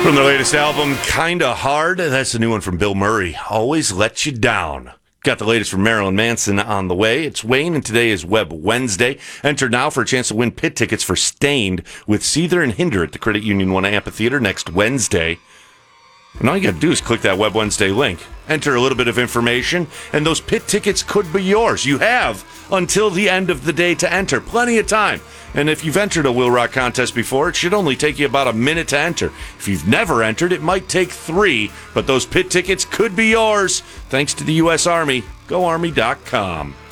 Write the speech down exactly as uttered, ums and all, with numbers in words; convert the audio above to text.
From their latest album, Kinda Hard, that's a new one from Bill Murray, Always Let You Down. Got the latest from Marilyn Manson on the way. It's Wayne, and today is Web Wednesday. Enter now for a chance to win pit tickets for Stained with Seether and Hinder at the Credit Union One Amphitheater next Wednesday. And all you got to do is click that Web Wednesday link, enter a little bit of information, and those pit tickets could be yours. You have until the end of the day to enter. Plenty of time. And if you've entered a Will Rock contest before, it should only take you about a minute to enter. If you've never entered, it might take three, but those pit tickets could be yours. Thanks to the U S Army. Go Army dot com.